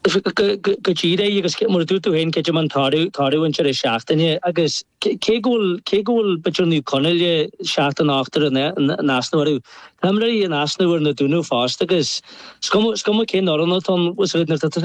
Gotí agus mar dúú hen ke man tarú an se seachtainine agus cégóil beúnú conile seachtain nachtar nasnaú. Hamra í nasnaúir na dúnú fást agus scum cé ornatá was